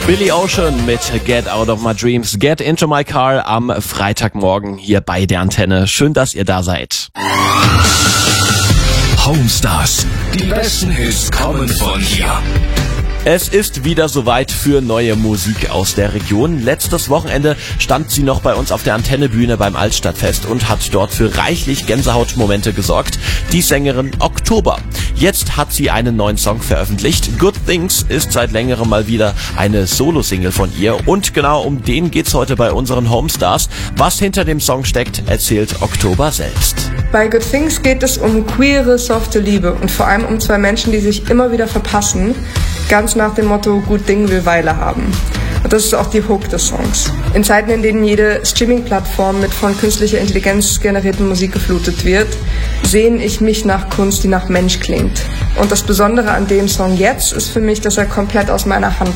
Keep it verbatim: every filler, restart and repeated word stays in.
Billy Ocean mit Get Out of My Dreams, Get Into My Car am Freitagmorgen hier bei der Antenne. Schön, dass ihr da seid. Homestars, die besten Hits kommen von hier. Es ist wieder soweit für neue Musik aus der Region. Letztes Wochenende stand sie noch bei uns auf der Antennebühne beim Altstadtfest und hat dort für reichlich Gänsehautmomente gesorgt. Die Sängerin Oktober. Jetzt hat sie einen neuen Song veröffentlicht. Good Things ist seit längerem mal wieder eine Solo-Single von ihr. Und genau um den geht's heute bei unseren Homestars. Was hinter dem Song steckt, erzählt Oktober selbst. Bei Good Things geht es um queere, softe Liebe und vor allem um zwei Menschen, die sich immer wieder verpassen. Ganz nach dem Motto, gut Ding will Weile haben. Und das ist auch die Hook des Songs. In Zeiten, in denen jede Streaming-Plattform mit von künstlicher Intelligenz generierten Musik geflutet wird, sehne ich mich nach Kunst, die nach Mensch klingt. Und das Besondere an dem Song jetzt ist für mich, dass er komplett aus meiner Hand